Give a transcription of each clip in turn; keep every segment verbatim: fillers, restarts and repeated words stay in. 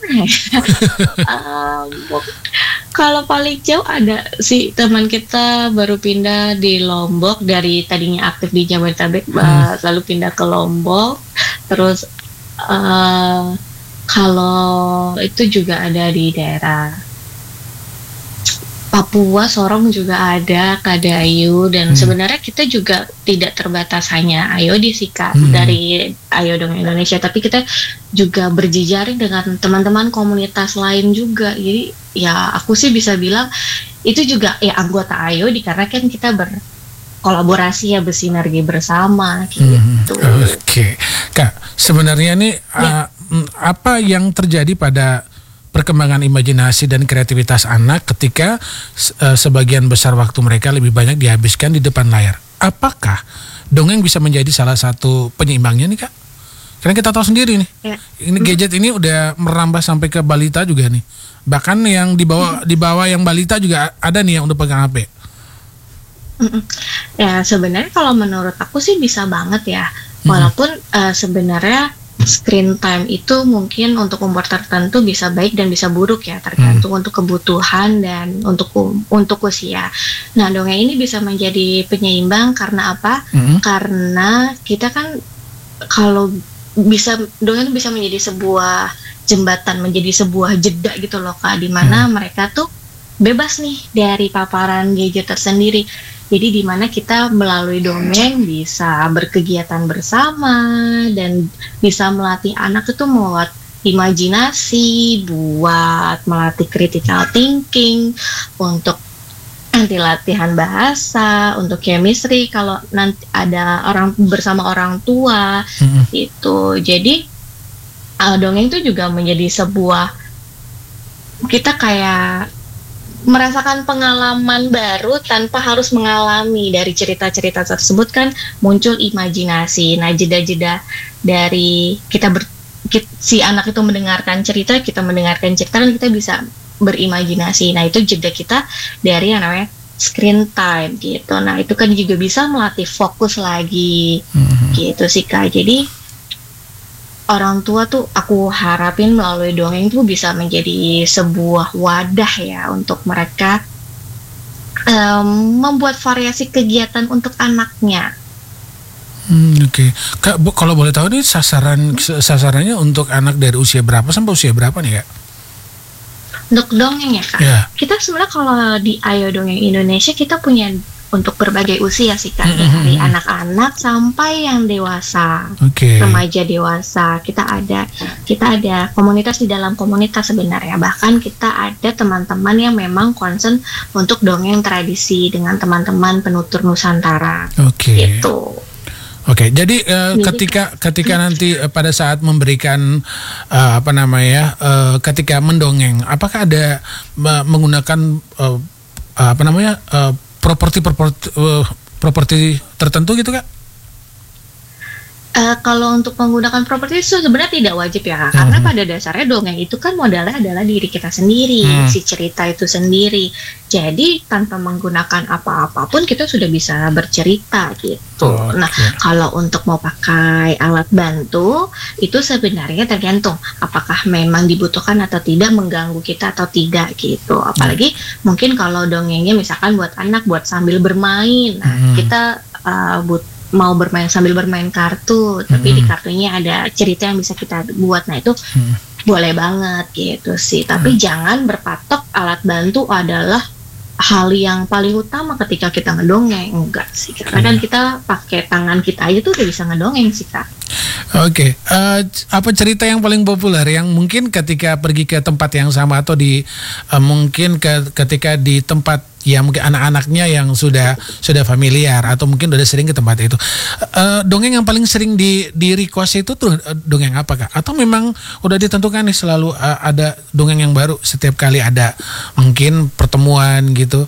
gimana ya? um, Kalau paling jauh ada sih teman kita baru pindah di Lombok, dari tadinya aktif di Jabodetabek hmm. lalu pindah ke Lombok. Terus uh, kalau itu juga ada di daerah Papua, Sorong juga ada, Kadayu, dan hmm. sebenarnya kita juga tidak terbatas hanya Ayodi sih Kak, hmm. dari Ayo Dongeng Indonesia, tapi kita juga berjejaring dengan teman-teman komunitas lain juga. Jadi ya aku sih bisa bilang itu juga ya anggota Ayodi, karena kan kita berkolaborasi ya, bersinergi bersama gitu. Hmm. Oke, okay. Kak, sebenarnya nih ya. uh, apa yang terjadi pada perkembangan imajinasi dan kreativitas anak ketika uh, sebagian besar waktu mereka lebih banyak dihabiskan di depan layar? Apakah dongeng bisa menjadi salah satu penyeimbangnya nih Kak? Karena kita tahu sendiri nih, ya. ini gadget ini udah merambah sampai ke balita juga nih. Bahkan yang di bawah hmm. di bawah yang balita juga ada nih yang udah pegang H P. Ya sebenarnya kalau menurut aku sih bisa banget ya. Walaupun hmm. uh, sebenarnya screen time itu mungkin untuk umur tertentu bisa baik dan bisa buruk ya, tergantung hmm. untuk kebutuhan dan untuk untuk usia. Nah, dongeng ini bisa menjadi penyeimbang karena apa? Hmm. Karena kita kan kalau bisa dongeng bisa menjadi sebuah jembatan, menjadi sebuah jeda gitu loh Kak, di mana hmm. mereka tuh bebas nih dari paparan gadget tersendiri. Jadi di mana kita melalui dongeng bisa berkegiatan bersama dan bisa melatih anak itu buat imajinasi, buat melatih critical thinking, untuk nanti latihan bahasa, untuk chemistry kalau nanti ada orang bersama orang tua mm-hmm. itu. Jadi uh, dongeng itu juga menjadi sebuah, kita kayak merasakan pengalaman baru tanpa harus mengalami. Dari cerita-cerita tersebut kan muncul imajinasi. Nah, jeda-jeda dari kita ber, kita, si anak itu mendengarkan cerita, kita mendengarkan cerita, dan kita bisa berimajinasi. Nah, itu jeda kita dari yang namanya screen time gitu. Nah, itu kan juga bisa melatih fokus lagi mm-hmm. gitu sih Kak. Jadi orang tua tuh aku harapin melalui dongeng tuh bisa menjadi sebuah wadah ya untuk mereka um, membuat variasi kegiatan untuk anaknya. Hmm, Oke, okay. Kak, bu, kalau boleh tahu nih sasaran hmm? sasarannya untuk anak dari usia berapa sampai usia berapa nih Kak? Untuk dongeng ya Kak, yeah. kita sebenarnya kalau di Ayo Dongeng Indonesia kita punya untuk berbagai usia sih Kak, mm-hmm. dari anak-anak sampai yang dewasa, okay. remaja dewasa. Kita ada kita ada komunitas di dalam komunitas sebenarnya. Bahkan kita ada teman-teman yang memang concern untuk dongeng tradisi dengan teman-teman penutur Nusantara. Oke. Okay. Gitu. Oke, okay, jadi, uh, jadi ketika ketika nanti uh, pada saat memberikan uh, apa namanya, uh, ketika mendongeng, apakah ada uh, menggunakan uh, apa namanya uh, properti properti uh, properti tertentu gitu Kak? Uh, kalau untuk menggunakan properti itu sebenarnya tidak wajib ya Kak, karena hmm. pada dasarnya dongeng itu kan modalnya adalah diri kita sendiri, hmm. si cerita itu sendiri. Jadi tanpa menggunakan apa-apapun kita sudah bisa bercerita gitu. Oh, nah okay. kalau untuk mau pakai alat bantu itu sebenarnya tergantung apakah memang dibutuhkan atau tidak, mengganggu kita atau tidak gitu. Apalagi hmm. mungkin kalau dongengnya misalkan buat anak, buat sambil bermain, nah hmm. kita uh, but mau bermain sambil bermain kartu, tapi hmm. di kartunya ada cerita yang bisa kita buat. Nah itu hmm. boleh banget gitu sih. Tapi hmm. jangan berpatok alat bantu adalah hal yang paling utama ketika kita ngedongeng. Enggak sih, karena kan kita pakai tangan kita aja tuh udah bisa ngedongeng sih Kak. Oke, okay. uh, apa cerita yang paling populer yang mungkin ketika pergi ke tempat yang sama atau di uh, mungkin ke, ketika di tempat yang mungkin anak-anaknya yang sudah sudah familiar atau mungkin udah sering ke tempat itu, uh, dongeng yang paling sering di di request itu tuh uh, dongeng apa Kak? Atau memang udah ditentukan nih selalu uh, ada dongeng yang baru setiap kali ada mungkin pertemuan gitu?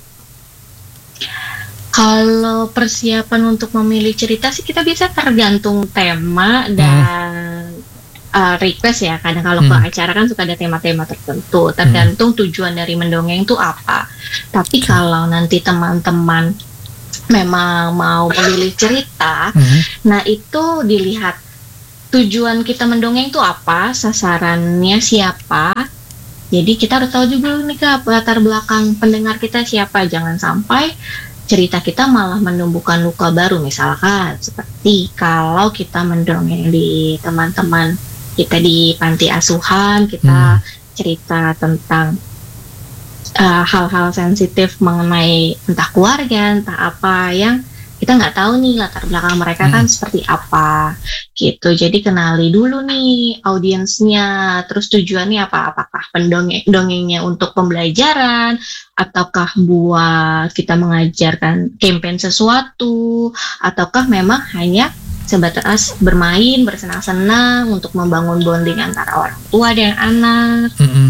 Kalau persiapan untuk memilih cerita sih kita bisa tergantung tema dan hmm. uh, request ya. Kadang kalau hmm. ke acara kan suka ada tema-tema tertentu, tergantung hmm. tujuan dari mendongeng itu apa. Tapi hmm. kalau nanti teman-teman memang mau memilih cerita, hmm. nah itu dilihat tujuan kita mendongeng itu apa, sasarannya siapa. Jadi kita harus tahu juga nih Kak, latar belakang pendengar kita siapa. Jangan sampai cerita kita malah menumbuhkan luka baru. Misalkan seperti kalau kita mendongeng di teman-teman kita di panti asuhan, kita hmm. cerita tentang uh, hal-hal sensitif mengenai entah keluarga, entah apa yang kita nggak tahu nih latar belakang mereka kan hmm. seperti apa gitu. Jadi kenali dulu nih audiensnya, terus tujuannya apa, apakah pendongeng dongengnya untuk pembelajaran ataukah buat kita mengajarkan campaign sesuatu, ataukah memang hanya sebatas bermain bersenang-senang untuk membangun bonding antara orang tua dan anak. Mm-hmm.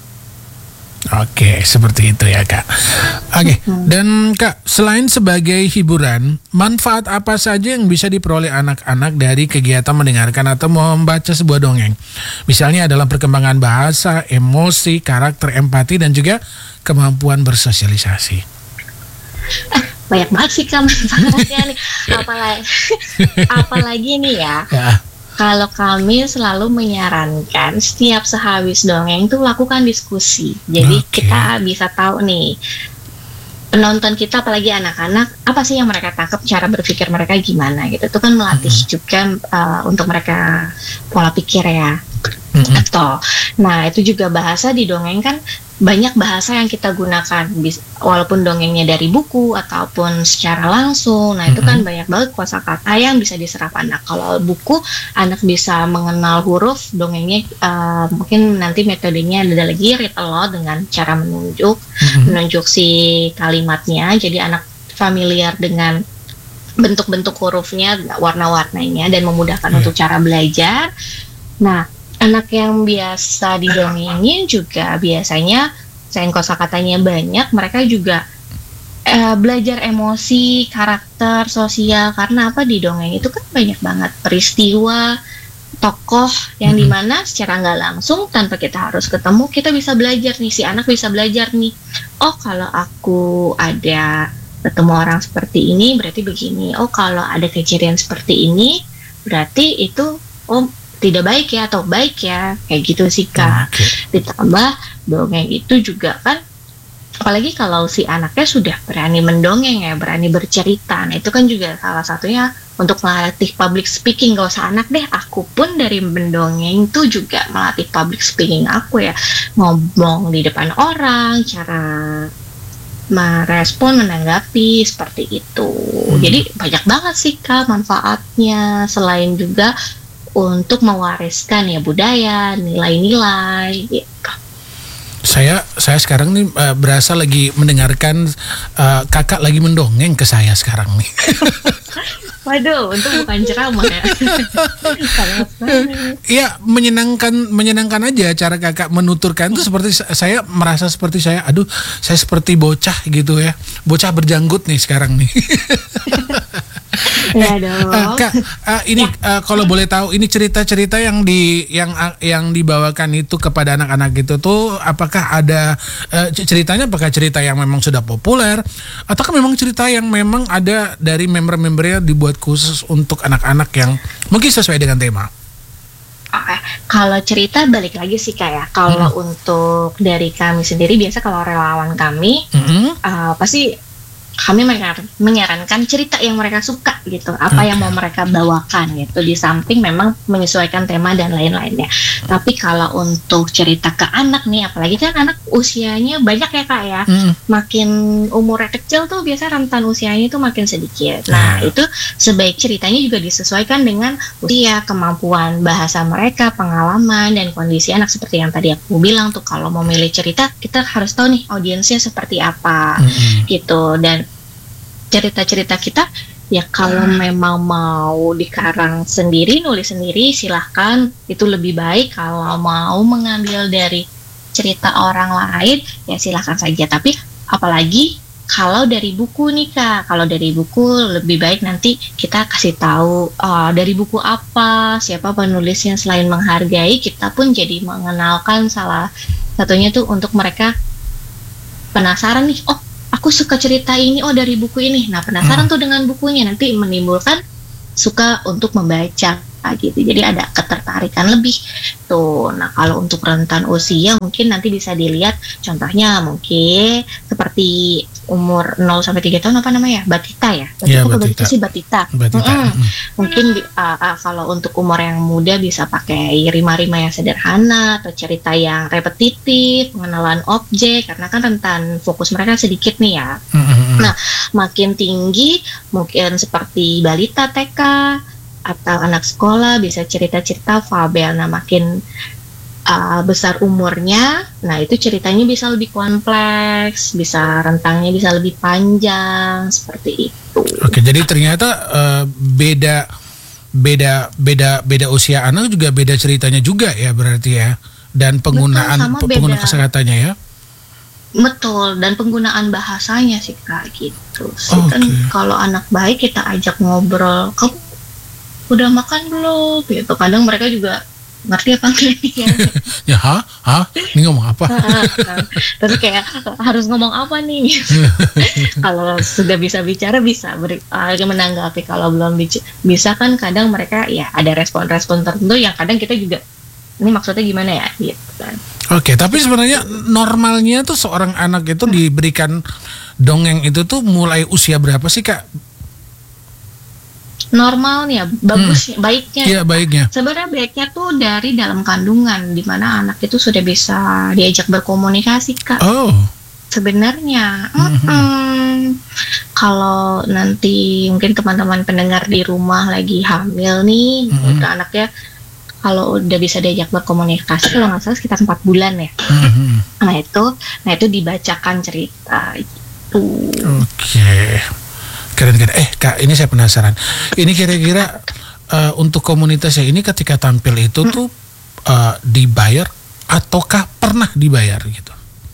Oke, seperti itu ya Kak. Oke, dan Kak, selain sebagai hiburan, manfaat apa saja yang bisa diperoleh anak-anak dari kegiatan mendengarkan atau membaca sebuah dongeng? Misalnya dalam perkembangan bahasa, emosi, karakter, empati, dan juga kemampuan bersosialisasi. Eh, banyak banget sih Kak manfaatnya nih. Apalagi, apalagi nih ya. ya. Kalau kami selalu menyarankan setiap sehabis dongeng itu lakukan diskusi. Jadi okay. kita bisa tahu nih penonton kita, apalagi anak-anak, apa sih yang mereka tangkap, cara berpikir mereka gimana gitu. Itu kan melatih mm-hmm. juga uh, untuk mereka pola pikir ya. Mm-hmm. Atau, nah itu juga bahasa di dongeng kan banyak bahasa yang kita gunakan, walaupun dongengnya dari buku ataupun secara langsung. Nah itu kan banyak banget kosakata yang bisa diserap anak. Kalau buku anak bisa mengenal huruf, dongengnya uh, mungkin nanti metodenya ada lagi read aloud dengan cara menunjuk mm-hmm. menunjuk si kalimatnya. Jadi anak familiar dengan bentuk-bentuk hurufnya, warna-warnanya, dan memudahkan yeah. untuk cara belajar. Nah anak yang biasa didongengin juga biasanya selain kosakatanya banyak, mereka juga uh, belajar emosi, karakter, sosial. Karena apa, di dongeng itu kan banyak banget peristiwa, tokoh yang mm-hmm. dimana secara nggak langsung tanpa kita harus ketemu, kita bisa belajar nih, si anak bisa belajar nih. Oh kalau aku ada ketemu orang seperti ini berarti begini. Oh kalau ada kejadian seperti ini berarti itu oh tidak baik ya atau baik ya, kayak gitu sih Kak. Okay. Ditambah dongeng itu juga kan, apalagi kalau si anaknya sudah berani mendongeng ya, berani bercerita. Nah itu kan juga salah satunya untuk melatih public speaking. Gak usah anak deh, aku pun dari mendongeng itu juga melatih public speaking aku ya, ngomong di depan orang, cara merespon, menanggapi seperti itu. Hmm. Jadi banyak banget sih Kak manfaatnya, selain juga untuk mewariskan ya budaya, nilai-nilai gitu. Saya saya sekarang nih uh, berasa lagi mendengarkan uh, kakak lagi mendongeng ke saya sekarang nih. Waduh, untuk bukan ceramah ya. Iya, menyenangkan menyenangkan aja cara kakak menuturkan itu, seperti saya merasa seperti saya, aduh, saya seperti bocah gitu ya. Bocah berjanggut nih sekarang nih. Ya dong. Uh, Kak, uh, ini ya. uh, kalau boleh tahu, ini cerita-cerita yang di yang uh, yang dibawakan itu kepada anak-anak gitu tuh, apakah ada uh, ceritanya, apakah cerita yang memang sudah populer, ataukah memang cerita yang memang ada dari member-membernya dibuat khusus untuk anak-anak yang mungkin sesuai dengan tema? Oke, kalau cerita balik lagi sih kayak kalau hmm. untuk dari kami sendiri, biasa kalau relawan kami hmm. uh, pasti kami menyarankan cerita yang mereka suka gitu, apa okay. yang mau mereka bawakan gitu, di samping memang menyesuaikan tema dan lain-lainnya. Tapi kalau untuk cerita ke anak nih, apalagi kan anak usianya banyak ya Kak ya, mm. makin umurnya kecil tuh biasa rentan usianya itu makin sedikit. Nah itu sebaik ceritanya juga disesuaikan dengan usia, kemampuan bahasa mereka, pengalaman, dan kondisi anak. Seperti yang tadi aku bilang tuh, kalau mau milih cerita kita harus tahu nih audiensnya seperti apa mm. gitu. Dan cerita-cerita kita ya kalau hmm. memang mau dikarang sendiri, nulis sendiri, silahkan, itu lebih baik. Kalau mau mengambil dari cerita orang lain ya silahkan saja. Tapi apalagi kalau dari buku nih Kak, kalau dari buku lebih baik nanti kita kasih tahu uh, dari buku apa, siapa penulisnya. Selain menghargai, kita pun jadi mengenalkan salah satunya tuh untuk mereka penasaran nih, oh aku suka cerita ini, oh dari buku ini. Nah penasaran hmm. tuh dengan bukunya, nanti menimbulkan suka untuk membaca ah, gitu. Jadi ada ketertarikan lebih tuh. Nah kalau untuk rentan usia mungkin nanti bisa dilihat contohnya mungkin seperti umur nol sampai tiga tahun apa namanya batita ya, batita Ya, apa batita. batita sih batita, Batita. Mm-mm. Mm. Mungkin uh, uh, kalau untuk umur yang muda bisa pakai rima-rima yang sederhana atau cerita yang repetitif, pengenalan objek karena kan rentan fokus mereka sedikit nih ya. Mm, mm, mm. Nah, makin tinggi mungkin seperti balita T K atau anak sekolah bisa cerita-cerita fabel. Nah, makin uh, besar umurnya, nah itu ceritanya bisa lebih kompleks, bisa rentangnya bisa lebih panjang seperti itu. Oke, jadi ternyata eh, beda beda beda beda usia anak juga beda ceritanya juga ya berarti ya. Dan penggunaan Betul, sama pengguna beda. kosakatanya ya. Betul, dan penggunaan bahasanya sih Kak gitu. Sih kan Oke. kalau anak baik kita ajak ngobrol, kamu udah makan belum? Gitu. Kadang mereka juga ngerti apa enggak nih ya. Ya, hah? Hah? Ini ngomong apa? Terus kayak harus ngomong apa nih? Kalau sudah bisa bicara bisa beri, uh, menanggapi. Kalau belum bic- bisa kan kadang mereka ya ada respon-respon tertentu yang kadang kita juga ini maksudnya gimana ya gitu kan. Oke, tapi sebenarnya normalnya tuh seorang anak itu diberikan dongeng itu tuh mulai usia berapa sih Kak? Normalnya bagus ya, baiknya. Iya, baiknya. Sebenarnya baiknya tuh dari dalam kandungan di mana anak itu sudah bisa diajak berkomunikasi Kak. Oh. Sebenarnya, mm-mm. Kalau nanti mungkin teman-teman pendengar di rumah lagi hamil nih, Mm-mm. udah anaknya kalau udah bisa diajak berkomunikasi kalau nggak salah sekitar empat bulan ya. Mhm. Nah itu, nah itu dibacakan cerita itu. Oke. Keren-keren. Eh Kak, ini saya penasaran. Ini kira-kira eh, untuk komunitasnya ini ketika tampil itu tuh eh, dibayar ataukah pernah dibayar gitu?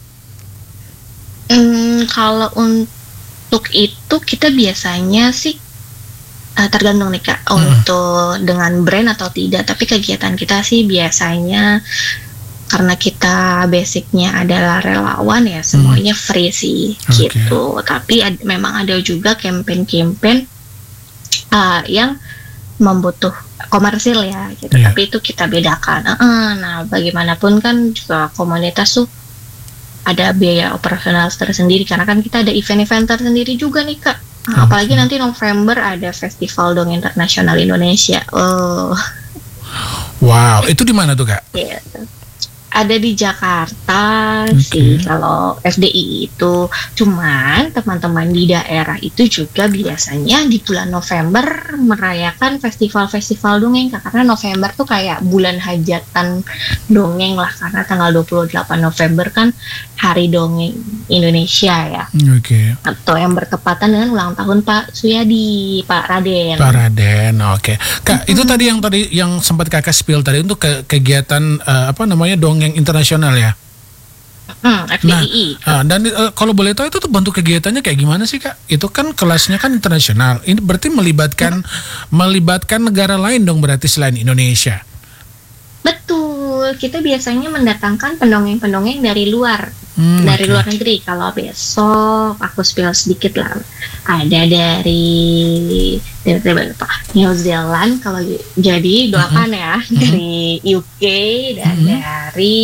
Hmm, kalau untuk itu kita biasanya sih uh, tergantung nih Kak Hmm. untuk dengan brand atau tidak. Tapi kegiatan kita sih biasanya karena kita basicnya adalah relawan ya semuanya free sih Oke. gitu. Tapi ad- memang ada juga campaign-campaign uh, yang membutuh komersil ya gitu. Iya. Tapi itu kita bedakan. Uh-uh, nah bagaimanapun kan juga komunitas tuh ada biaya operasional tersendiri karena kan kita ada event-event tersendiri juga nih Kak. Nah, Oke. apalagi nanti November ada Festival Dongeng Internasional Indonesia. Oh, Wow, itu di mana tuh Kak? gitu. Ada di Jakarta Oke. sih kalau F D I itu. Cuman teman-teman di daerah itu juga biasanya di bulan November merayakan festival-festival dongeng Kak. Karena November tuh kayak bulan hajatan dongeng lah karena tanggal dua puluh delapan November kan Hari Dongeng Indonesia ya. Oke. Atau yang bertepatan dengan ulang tahun Pak Suyadi, Pak Raden. Pak Raden, oke. Kak, itu tadi yang tadi yang sempat Kakak spill tadi untuk ke, kegiatan eh, apa namanya dongeng internasional ya. Hmm, F D I. Ah, dan eh, kalau boleh tahu itu tuh bentuk kegiatannya kayak gimana sih Kak? Itu kan kelasnya kan internasional. Ini berarti melibatkan melibatkan negara lain dong berarti selain Indonesia. Betul, kita biasanya mendatangkan pendongeng-pendongeng dari luar, Hmm, dari oke. luar negeri. Kalau besok aku spill sedikit lah, ada dari dari, dari apa? New Zealand. Kalau jadi doakan ya dari U K dan Mhm. dari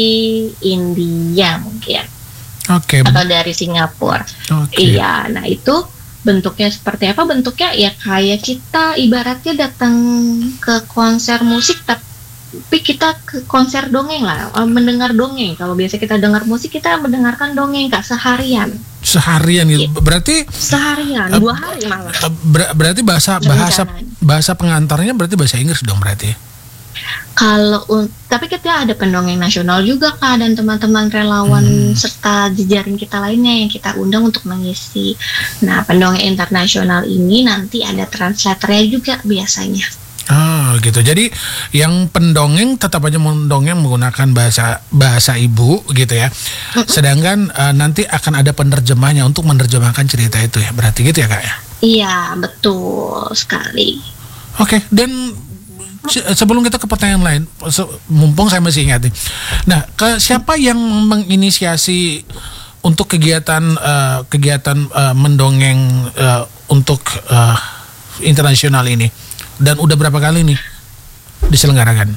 India mungkin Oke. atau dari Singapura. Oke. Iya, nah itu bentuknya seperti apa? Bentuknya ya kayak kita ibaratnya datang ke konser musik tapi kita ke konser dongeng lah, eh, mendengar dongeng. Kalau biasa kita dengar musik, kita mendengarkan dongeng Kak seharian. Seharian gitu. Berarti Seharian, Eh, dua hari malah. eh, ber- berarti bahasa bahasa Rencananya. bahasa pengantarnya berarti bahasa Inggris dong berarti. Kalau un- tapi kita ada pendongeng nasional juga Kak dan teman-teman relawan Hmm. serta jejaring kita lainnya yang kita undang untuk mengisi. Nah, pendongeng internasional ini nanti ada translatornya juga biasanya. Ah, gitu. Jadi yang pendongeng tetap aja mendongeng menggunakan bahasa bahasa ibu gitu ya. Sedangkan eh, nanti akan ada penerjemahnya untuk menerjemahkan cerita itu ya. Berarti gitu ya Kak ya. Iya, betul sekali. Oke, dan se- sebelum kita ke pertanyaan lain, se- mumpung saya masih ingat nih. Nah, ke siapa yang menginisiasi untuk kegiatan eh, kegiatan eh, mendongeng eh, untuk eh, internasional ini? Dan udah berapa kali nih? diselenggarakan?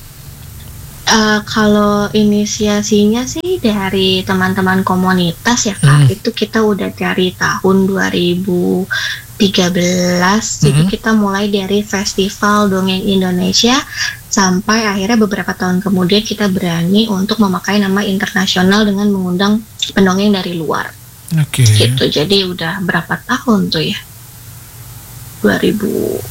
Uh, kalau inisiasinya sih dari teman-teman komunitas ya Kak, Hmm. itu kita udah dari tahun dua ribu tiga belas, jadi Hmm. kita mulai dari Festival Dongeng Indonesia sampai akhirnya beberapa tahun kemudian kita berani untuk memakai nama internasional dengan mengundang pendongeng dari luar. Oke. Gitu, jadi udah berapa tahun tuh ya? dua ribu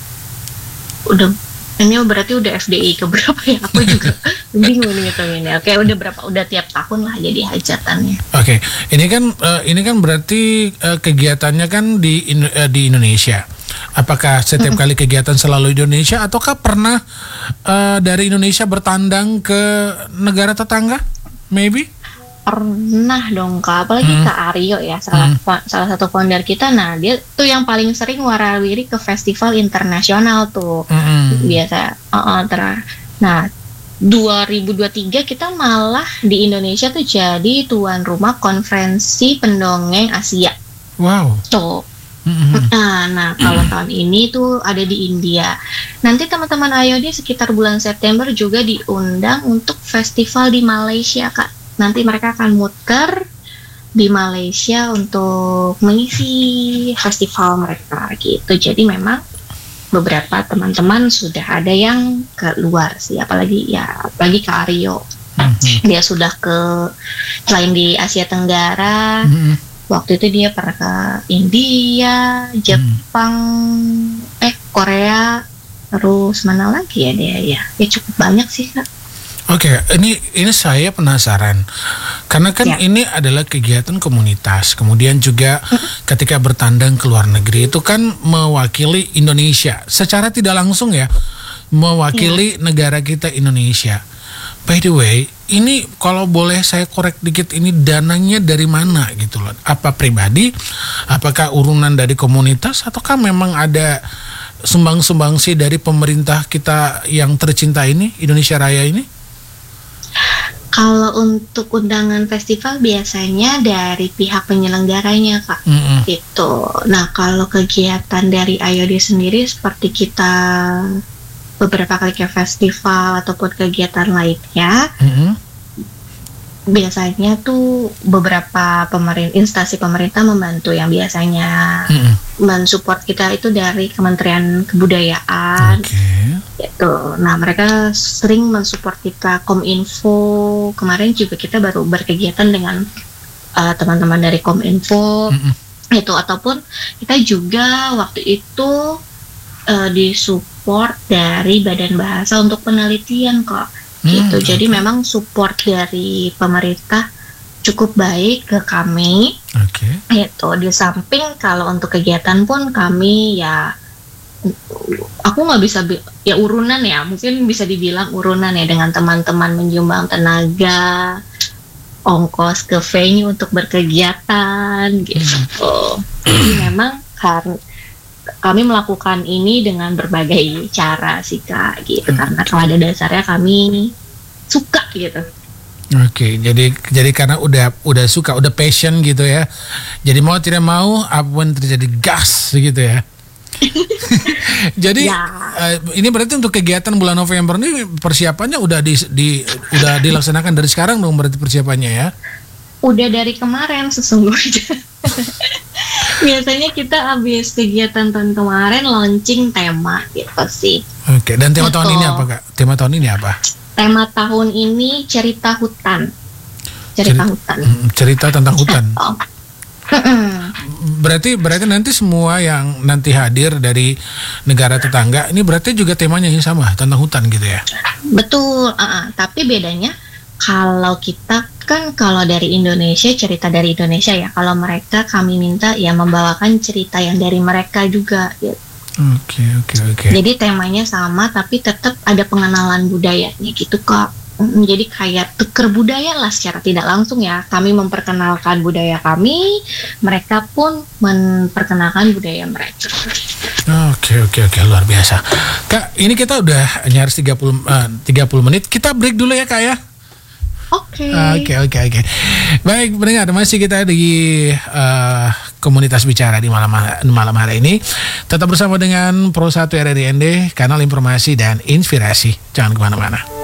udah ini berarti udah F D I ke berapa ya? Aku juga bingung nih ngitunginnya. Oke, udah berapa? Udah tiap tahun lah jadi hajatannya. Oke, ini kan eh, ini kan berarti eh, kegiatannya kan di In- eh, di Indonesia. Apakah setiap kali kegiatan selalu di Indonesia ataukah pernah eh, dari Indonesia bertandang ke negara tetangga? Maybe? Pernah dong Kak, apalagi Hmm. Kak Aryo ya, salah Hmm. fa- salah satu founder kita. Nah, dia tuh yang paling sering warawiri ke festival internasional tuh. Mm-mm. Biasa. Uh-uh, ter- nah, dua ribu dua puluh tiga kita malah di Indonesia tuh jadi tuan rumah konferensi pendongeng Asia. Wow. Tuh. Mm-mm. Nah, nah kalau tahun ini tuh ada di India. Nanti teman-teman Ayo di sekitar bulan September juga diundang untuk festival di Malaysia, Kak. Nanti mereka akan muter di Malaysia untuk mengisi festival mereka gitu. Jadi memang beberapa teman-teman sudah ada yang ke luar sih, apalagi ya apalagi ke Aryo. Mhm. Dia sudah ke selain di Asia Tenggara. Mhm. Waktu itu dia pernah ke India, Jepang, eh Korea, terus mana lagi ya dia ya? Ya cukup banyak sih Kak. Oke, ini ini saya penasaran karena kan Ya. ini adalah kegiatan komunitas. Kemudian juga ketika bertandang ke luar negeri itu kan mewakili Indonesia secara tidak langsung ya, mewakili negara kita Indonesia. By the way, ini kalau boleh saya korek dikit, ini dananya dari mana gitu loh? Apa pribadi? Apakah urunan dari komunitas? Ataukah memang ada sumbang-sumbangsi dari pemerintah kita yang tercinta ini, Indonesia Raya ini? Kalau untuk undangan festival biasanya dari pihak penyelenggaranya Kak. Mm-mm. Gitu. Nah kalau kegiatan dari I O D sendiri seperti kita beberapa kali ke festival ataupun kegiatan lainnya, Mm-mm. biasanya tuh beberapa pemerintah instansi pemerintah membantu, yang biasanya Mm-mm. mensupport kita itu dari Kementerian Kebudayaan. Oke. Gitu. Nah mereka sering mensupport kita. Kominfo kemarin juga kita baru berkegiatan dengan uh, teman-teman dari Kominfo. Mm-mm. Itu ataupun kita juga waktu itu uh, disupport dari Badan Bahasa untuk penelitian kok. Gitu. Hmm, Jadi oke. memang support dari pemerintah cukup baik ke kami. Oke. Itu di samping kalau untuk kegiatan pun kami ya, aku nggak bisa bi- ya urunan ya, mungkin bisa dibilang urunan ya, dengan teman-teman menyumbang tenaga, ongkos ke venue untuk berkegiatan gitu. Jadi memang karena kami melakukan ini dengan berbagai cara sih Kak gitu, karena pada dasarnya kami suka gitu. Oke, jadi jadi karena udah udah suka, udah passion gitu ya. Jadi mau tidak mau apapun terjadi gas gitu ya. Jadi Ya. eh, ini berarti untuk kegiatan bulan November ini persiapannya udah di, di udah dilaksanakan dari sekarang dong berarti persiapannya ya. Udah dari kemarin sesungguhnya. Biasanya kita habis kegiatan tahun kemarin launching tema gitu sih. Oke, dan tema tahun Betul. ini apa Kak? Tema tahun ini apa? Tema tahun ini cerita hutan. Cerita Ceri- hutan. Mm, cerita tentang hutan. Oh. Mm-mm. Berarti berarti nanti semua yang nanti hadir dari negara tetangga ini berarti juga temanya yang sama tentang hutan gitu ya. Betul, uh-uh. Tapi bedanya kalau kita kan kalau dari Indonesia, cerita dari Indonesia ya. Kalau mereka kami minta ya membawakan cerita yang dari mereka juga gitu. Oke, oke, oke. Jadi temanya sama tapi tetap ada pengenalan budayanya gitu Kak. Mm, Jadi kayak tuker budaya lah secara tidak langsung ya. Kami memperkenalkan budaya kami, mereka pun memperkenalkan budaya mereka. Oke, oke, oke, luar biasa. Kak, ini kita udah nyaris tiga puluh eh, tiga puluh menit. Kita break dulu ya Kak ya. Oke. Oke, oke, oke. Baik, pendengar, masih kita di eh, komunitas bicara di malam malam hari ini. Tetap bersama dengan Pro satu R R I N D, kanal informasi dan inspirasi. Jangan kemana-mana.